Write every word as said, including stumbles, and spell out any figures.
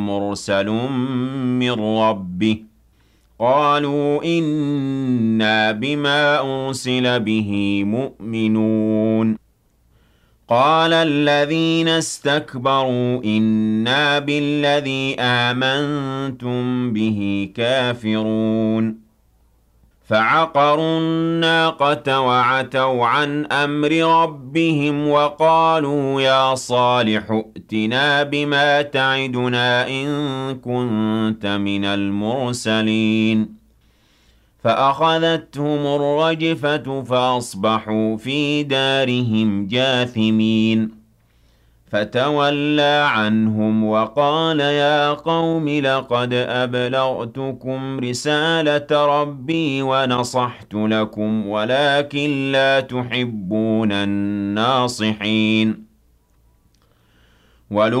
مُرْسَلٌ مِّن رَّبِّهِ قَالُوا إِنَّا بِمَا أُرْسِلَ بِهِ مُؤْمِنُونَ قَالَ الَّذِينَ اسْتَكْبَرُوا إِنَّا بِالَّذِي آمَنتُم بِهِ كَافِرُونَ فَعَقَرُوا النَّاقَةَ وَعَتَوْا عَنْ أَمْرِ رَبِّهِمْ وَقَالُوا يَا صَالِحُ ائْتِنَا بِمَا تَعِدُنَا إِن كُنتَ مِنَ الْمُرْسَلِينَ فَأَخَذَتْهُمُ الرَّجْفَةُ فَأَصْبَحُوا فِي دَارِهِمْ جَاثِمِينَ فَتَوَلَّىٰ عَنْهُمْ وَقَالَ يَا قَوْمِ لَقَدْ أَبْلَغْتُكُمْ رِسَالَةَ رَبِّي وَنَصَحْتُ لَكُمْ وَلَٰكِن لَّا تُحِبُّونَ النَّاصِحِينَ